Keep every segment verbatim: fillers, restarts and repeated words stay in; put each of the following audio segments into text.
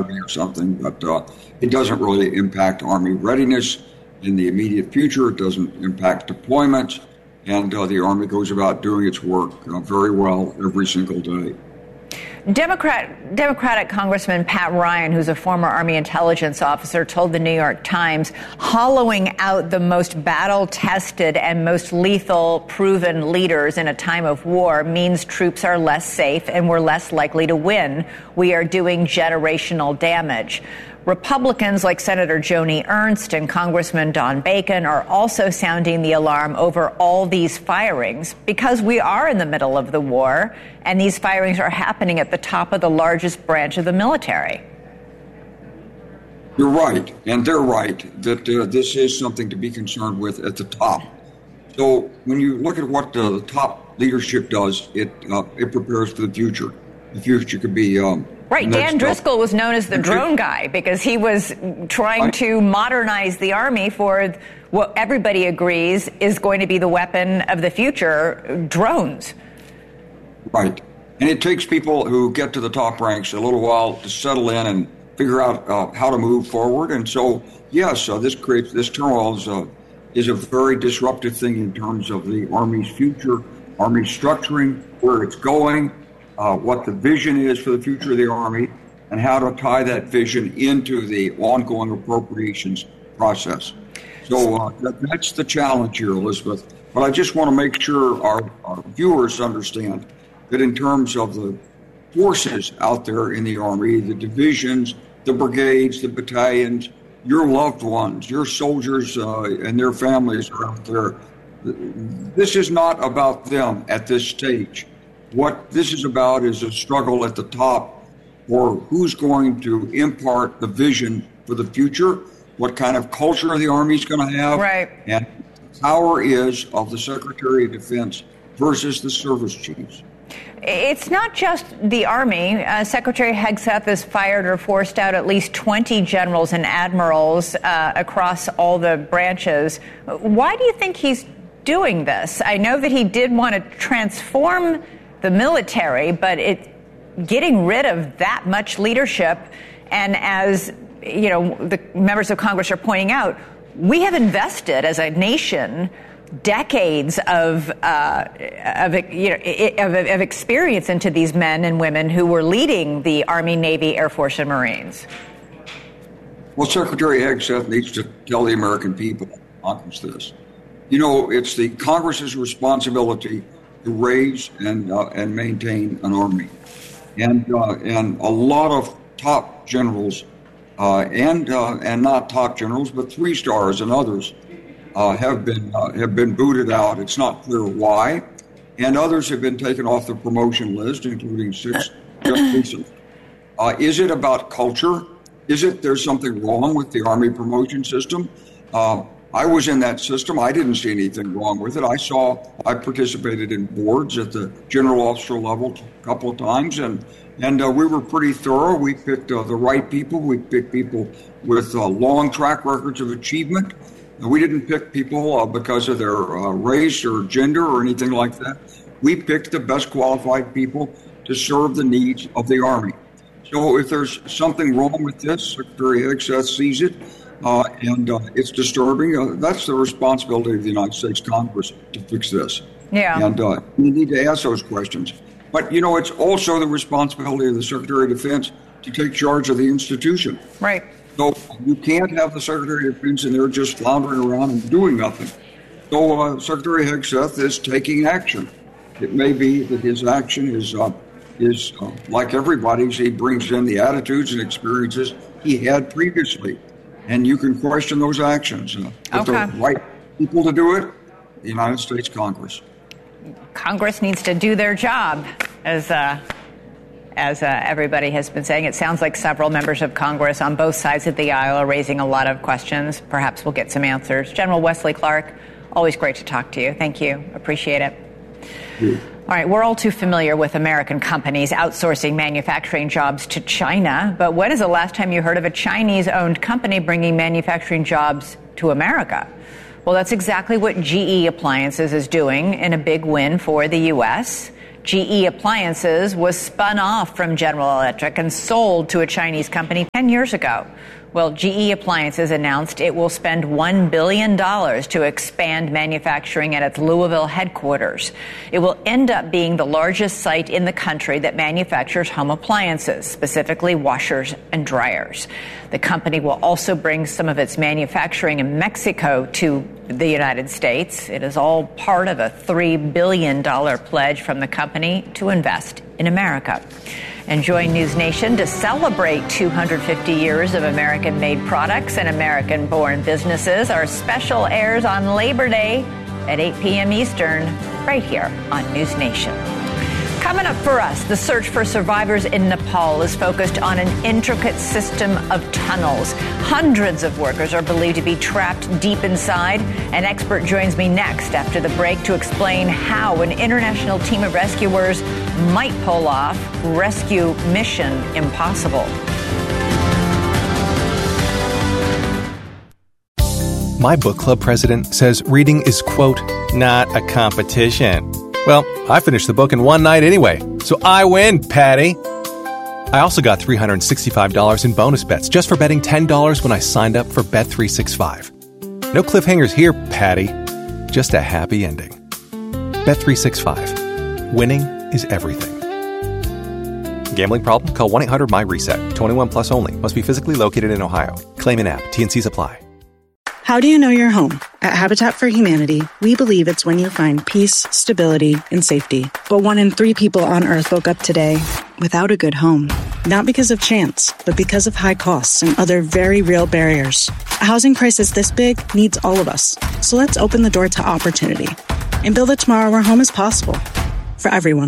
Saturday or something, but uh, it doesn't really impact Army readiness in the immediate future. It doesn't impact deployments, and uh, the Army goes about doing its work uh, very well every single day. Democrat, Democratic Congressman Pat Ryan, who's a former Army intelligence officer, told the New York Times, hollowing out the most battle-tested and most lethal proven leaders in a time of war means troops are less safe and we're less likely to win. We are doing generational damage. Republicans like Senator Joni Ernst and Congressman Don Bacon are also sounding the alarm over all these firings because we are in the middle of the war, and these firings are happening at the top of the largest branch of the military. You're right, and they're right, that uh, this is something to be concerned with at the top. So when you look at what uh, the top leadership does, it uh, it prepares for the future. The future could be... Um, Right. Dan Driscoll was known as the drone guy because he was trying to modernize the Army for what everybody agrees is going to be the weapon of the future, drones. Right. And it takes people who get to the top ranks a little while to settle in and figure out uh, how to move forward. And so, yes, uh, this creates this turmoil is, uh, is a very disruptive thing in terms of the Army's future, Army structuring, where it's going. Uh, what the vision is for the future of the Army, and how to tie that vision into the ongoing appropriations process. So uh, that, that's the challenge here, Elizabeth. But I just want to make sure our, our viewers understand that in terms of the forces out there in the Army, the divisions, the brigades, the battalions, your loved ones, your soldiers uh, and their families are out there. This is not about them at this stage. What this is about is a struggle at the top for who's going to impart the vision for the future, what kind of culture the Army is going to have, right. And the power is of the Secretary of Defense versus the service chiefs. It's not just the Army. Uh, Secretary Hegseth has fired or forced out at least twenty generals and admirals uh, across all the branches. Why do you think he's doing this? I know that he did want to transform the military, but it getting rid of that much leadership, and as you know, the members of Congress are pointing out, we have invested as a nation decades of uh, of you know of, of experience into these men and women who were leading the Army, Navy, Air Force, and Marines. Well, Secretary Hegseth needs to tell the American people, Congress, this. You know, it's the Congress's responsibility to raise and uh, and maintain an army, and uh, and a lot of top generals, uh, and uh, and not top generals, but three stars and others uh, have been uh, have been booted out. It's not clear why, and others have been taken off the promotion list, including six just recently. Uh, is it about culture? Is it there's something wrong with the Army promotion system? Uh, I was in that system. I didn't see anything wrong with it. I saw, I participated in boards at the general officer level a couple of times, and and uh, we were pretty thorough. We picked uh, the right people. We picked people with uh, long track records of achievement. And we didn't pick people uh, because of their uh, race or gender or anything like that. We picked the best qualified people to serve the needs of the Army. So if there's something wrong with this, Secretary Hegseth sees it. Uh, and uh, it's disturbing. Uh, that's the responsibility of the United States Congress to fix this. Yeah. And uh, we need to ask those questions. But, you know, it's also the responsibility of the Secretary of Defense to take charge of the institution. Right. So you can't have the Secretary of Defense in there just floundering around and doing nothing. So uh, Secretary Hegseth is taking action. It may be that his action is, uh, is uh, like everybody's. He brings in the attitudes and experiences he had previously. And you can question those actions. Uh, with okay. the right people to do it, the United States Congress. Congress needs to do their job, as uh, as uh, everybody has been saying. It sounds like several members of Congress on both sides of the aisle are raising a lot of questions. Perhaps we'll get some answers. General Wesley Clark, always great to talk to you. Thank you. Appreciate it. Thank you. All right, we're all too familiar with American companies outsourcing manufacturing jobs to China, but when is the last time you heard of a Chinese-owned company bringing manufacturing jobs to America? Well, that's exactly what G E Appliances is doing in a big win for the U S. G E Appliances was spun off from General Electric and sold to a Chinese company ten years ago. Well, G E Appliances announced it will spend one billion dollars to expand manufacturing at its Louisville headquarters. It will end up being the largest site in the country that manufactures home appliances, specifically washers and dryers. The company will also bring some of its manufacturing in Mexico to the United States. It is all part of a three billion dollars pledge from the company to invest in America. And join News Nation to celebrate two hundred fifty years of American-made products and American-born businesses. Our special airs on Labor Day at eight p.m. Eastern, right here on News Nation. Coming up for us, the search for survivors in Nepal is focused on an intricate system of tunnels. Hundreds of workers are believed to be trapped deep inside. An expert joins me next after the break to explain how an international team of rescuers might pull off Rescue Mission Impossible. My book club president says reading is, quote, not a competition. Well, I finished the book in one night anyway, so I win, Patty. I also got three hundred sixty-five dollars in bonus bets just for betting ten dollars when I signed up for Bet three sixty-five. No cliffhangers here, Patty. Just a happy ending. Bet three sixty-five. Winning is everything. Gambling problem? Call one eight hundred M Y reset. twenty-one plus only. Must be physically located in Ohio. Claim in app. T and C's apply. How do you know you're home? At Habitat for Humanity, we believe it's when you find peace, stability, and safety. But one in three people on Earth woke up today without a good home. Not because of chance, but because of high costs and other very real barriers. A housing crisis this big needs all of us. So let's open the door to opportunity and build a tomorrow where home is possible for everyone.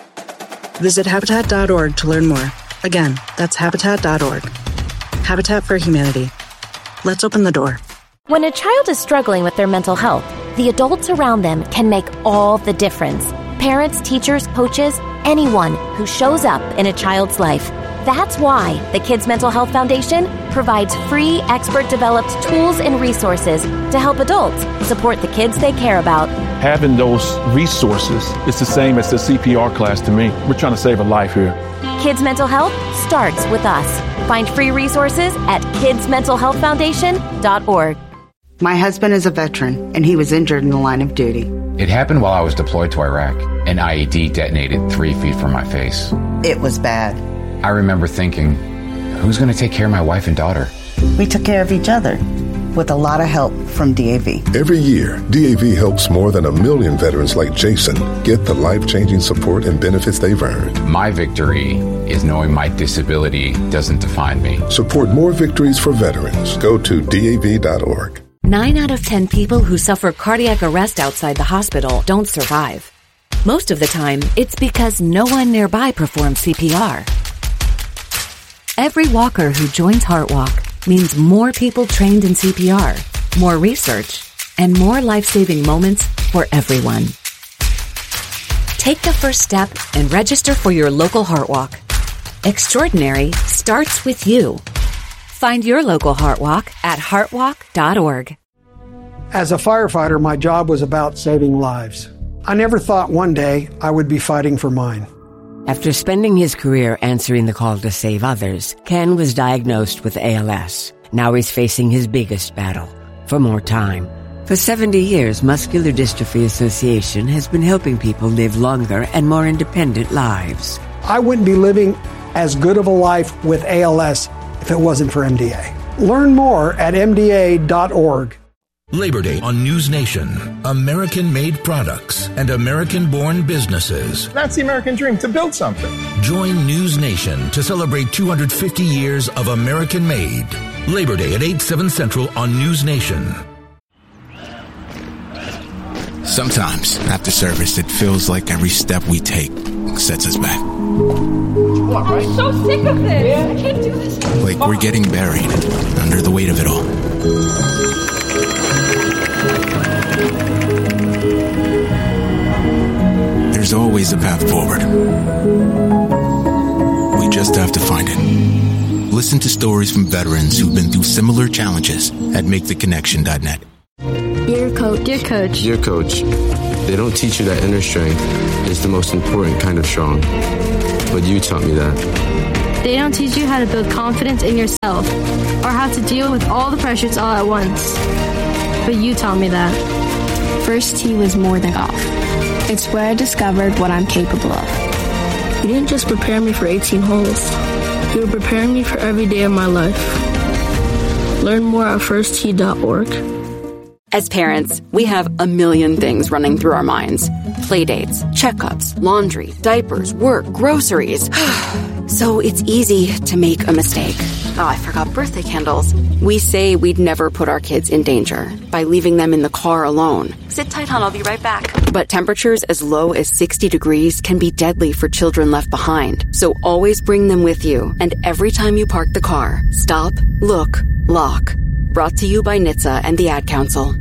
Visit Habitat dot org to learn more. Again, that's Habitat dot org. Habitat for Humanity. Let's open the door. When a child is struggling with their mental health, the adults around them can make all the difference. Parents, teachers, coaches, anyone who shows up in a child's life. That's why the Kids Mental Health Foundation provides free, expert-developed tools and resources to help adults support the kids they care about. Having those resources is the same as the C P R class to me. We're trying to save a life here. Kids Mental Health starts with us. Find free resources at kids mental health foundation dot org. My husband is a veteran, and he was injured in the line of duty. It happened while I was deployed to Iraq. An I E D detonated three feet from my face. It was bad. I remember thinking, who's going to take care of my wife and daughter? We took care of each other, with a lot of help from D A V. Every year, D A V helps more than a million veterans like Jason get the life-changing support and benefits they've earned. My victory is knowing my disability doesn't define me. Support more victories for veterans. Go to D A V dot org. Nine out of ten people who suffer cardiac arrest outside the hospital don't survive. Most of the time, it's because no one nearby performs C P R. Every walker who joins HeartWalk means more people trained in C P R, more research, and more life-saving moments for everyone. Take the first step and register for your local HeartWalk. Extraordinary starts with you. Find your local HeartWalk at heartwalk dot org. As a firefighter, my job was about saving lives. I never thought one day I would be fighting for mine. After spending his career answering the call to save others, Ken was diagnosed with A L S. Now he's facing his biggest battle, for more time. For seventy years, Muscular Dystrophy Association has been helping people live longer and more independent lives. I wouldn't be living as good of a life with A L S if it wasn't for M D A. Learn more at M D A dot org. Labor Day on News Nation. American-made products and American-born businesses. That's the American dream, to build something. Join News Nation to celebrate two hundred fifty years of American-made. Labor Day at eight, seven Central on News Nation. Sometimes, after service, it feels like every step we take sets us back. I'm so sick of this. Yeah. I can't do this. Like we're getting buried under the weight of it all. There's always a path forward. We just have to find it. Listen to stories from veterans who've been through similar challenges at make the connection dot net. Dear Coach. Dear Coach. Dear Coach. They don't teach you that inner strength is the most important kind of strong. But you taught me that. They don't teach you how to build confidence in yourself or how to deal with all the pressures all at once. But you taught me that. First tee was more than golf. It's where I discovered what I'm capable of. You didn't just prepare me for eighteen holes. You were preparing me for every day of my life. Learn more at first tee dot org. As parents, we have a million things running through our minds. Playdates, checkups, laundry, diapers, work, groceries. So it's easy to make a mistake. Oh, I forgot birthday candles. We say we'd never put our kids in danger by leaving them in the car alone. Sit tight, hon, I'll be right back. But temperatures as low as sixty degrees can be deadly for children left behind. So always bring them with you. And every time you park the car, stop, look, lock. Brought to you by N H T S A and the Ad Council.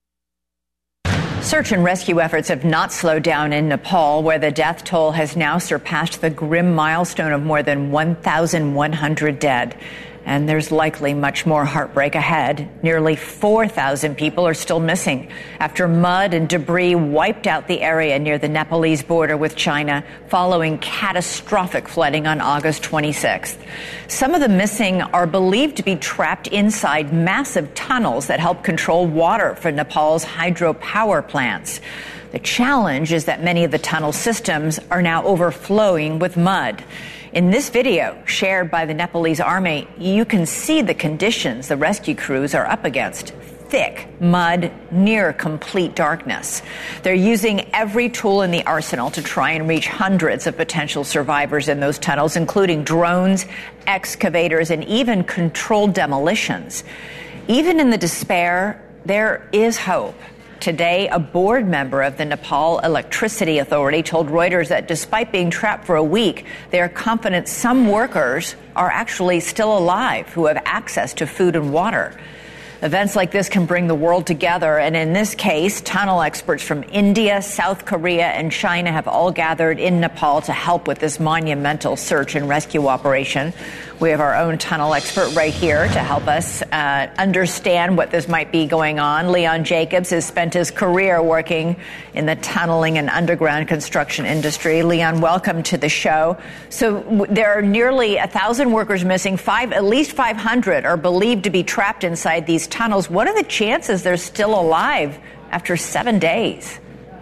Search and rescue efforts have not slowed down in Nepal, where the death toll has now surpassed the grim milestone of more than one thousand one hundred dead. And there's likely much more heartbreak ahead. Nearly four thousand people are still missing after mud and debris wiped out the area near the Nepalese border with China following catastrophic flooding on August twenty-sixth. Some of the missing are believed to be trapped inside massive tunnels that help control water for Nepal's hydropower plants. The challenge is that many of the tunnel systems are now overflowing with mud. In this video shared by the Nepalese army, you can see the conditions the rescue crews are up against. Thick mud, near complete darkness. They're using every tool in the arsenal to try and reach hundreds of potential survivors in those tunnels, including drones, excavators, and even controlled demolitions. Even in the despair, there is hope. Today, a board member of the Nepal Electricity Authority told Reuters that despite being trapped for a week, they are confident some workers are actually still alive who have access to food and water. Events like this can bring the world together, and in this case, tunnel experts from India, South Korea, and China have all gathered in Nepal to help with this monumental search and rescue operation. We have our own tunnel expert right here to help us uh, understand what this might be going on. Leon Jacobs has spent his career working in the tunneling and underground construction industry. Leon, welcome to the show. So w- there are nearly a thousand workers missing. Five, at least five hundred are believed to be trapped inside these tunnels. What are the chances they're still alive after seven days?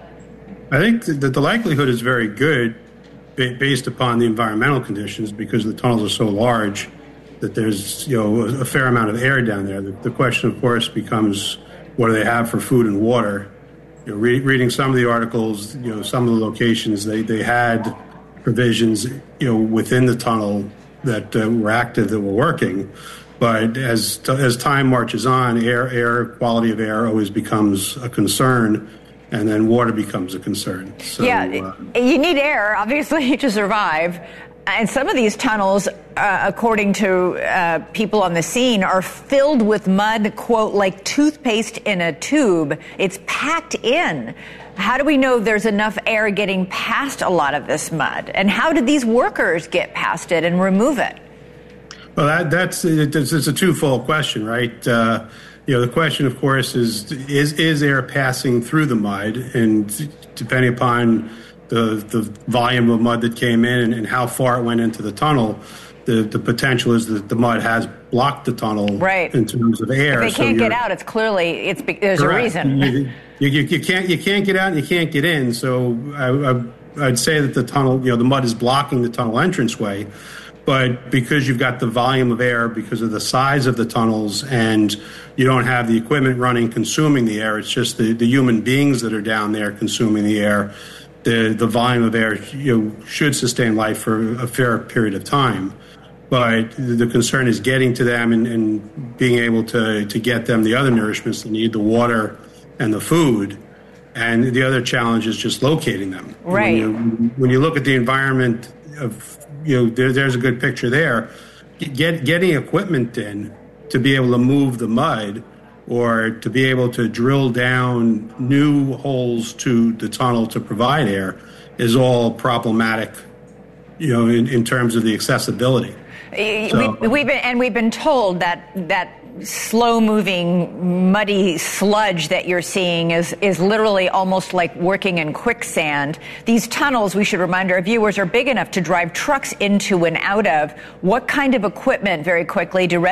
I think that the likelihood is very good based upon the environmental conditions, because the tunnels are so large that there's, you know, a fair amount of air down there. The, the question, of course, becomes what do they have for food and water? You know, re- reading some of the articles, you know, some of the locations, they, they had provisions, you know, within the tunnel that uh, were active, that were working. But as t- as time marches on, air air quality of air always becomes a concern, and then water becomes a concern. So, yeah, uh, you need air, obviously, to survive. And some of these tunnels, uh, according to uh, people on the scene, are filled with mud, quote, like toothpaste in a tube. It's packed in. How do we know there's enough air getting past a lot of this mud? And how did these workers get past it and remove it? Well, that, that's it's, it's a twofold question, right? Uh, you know, the question, of course, is is is air passing through the mud, and depending upon the the volume of mud that came in and, and how far it went into the tunnel, the the potential is that the mud has blocked the tunnel, right, in terms of air. If they can't so get out, it's clearly it's there's correct. a reason. You, you, you can't you can't get out and you can't get in. So I, I, I'd say that the tunnel, you know, the mud is blocking the tunnel entranceway. But because you've got the volume of air, because of the size of the tunnels, and you don't have the equipment running consuming the air, it's just the, the human beings that are down there consuming the air, the, the volume of air, you know, should sustain life for a fair period of time. But the concern is getting to them and, and being able to, to get them the other nourishments they need, the water and the food. And the other challenge is just locating them. Right. When you, when you look at the environment of, you know, there, there's a good picture there. Get, getting equipment in to be able to move the mud, or to be able to drill down new holes to the tunnel to provide air, is all problematic, you know, in, in terms of the accessibility. So, we, we've been, and we've been told that that slow-moving, muddy sludge that you're seeing is, is literally almost like working in quicksand. These tunnels, we should remind our viewers, are big enough to drive trucks into and out of. What kind of equipment, very quickly, do